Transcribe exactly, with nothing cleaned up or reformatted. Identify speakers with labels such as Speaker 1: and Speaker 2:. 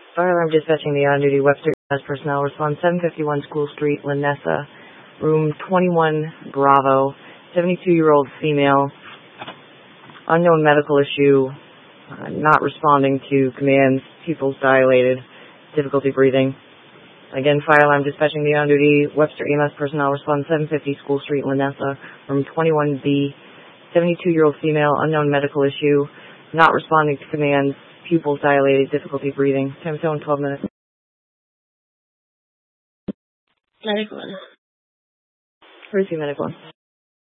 Speaker 1: Fire alarm dispatching the on-duty Webster as personnel. Respond seven fifty-one School Street, Lanessa, room twenty-one, Bravo, seventy-two-year-old female, unknown medical issue, uh, not responding to commands, pupils dilated, difficulty breathing. Again, fire alarm dispatching the on-duty Webster E M S personnel. Respond seven fifty School Street, Lanessa, room twenty-one B, seventy-two-year-old female, unknown medical issue, not responding to commands, pupils dilated, difficulty breathing. Time zone twelve minutes.
Speaker 2: Medical one.
Speaker 1: Where's your medical one?